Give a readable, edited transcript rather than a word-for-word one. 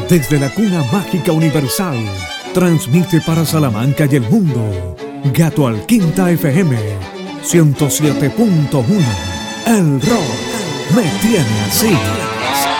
Desde la cuna mágica universal, transmite para Salamanca y el mundo, Gato al Quinta FM 107.1. El rock me tiene así.